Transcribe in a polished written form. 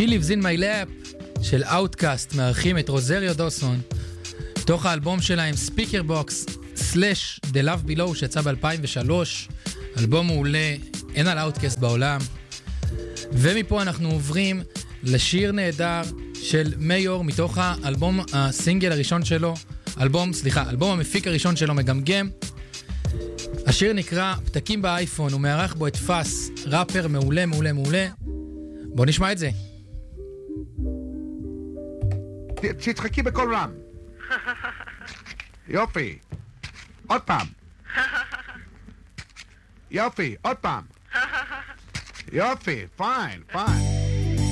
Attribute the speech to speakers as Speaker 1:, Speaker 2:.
Speaker 1: She Lives in My Lap של Outcast, מארחים את רוזריו דוסון, תוך האלבום שלהם ספיקר בוקס / The Love Below שיצא ב-2003, אלבום מעולה, אין על Outcast בעולם. ומפה אנחנו עוברים לשיר נהדר של מיור מתוך האלבום הסינגל הראשון שלו, אלבום המפיק הראשון שלו, מגמגם. השיר נקרא פתקים באייפון, הוא מערך בו את פאס, ראפר מעולה מעולה מעולה. בוא נשמע את זה.
Speaker 2: תצחקי בכל רם. יופי. עוד פעם. יופי, עוד פעם. יופי, פיין, פיין.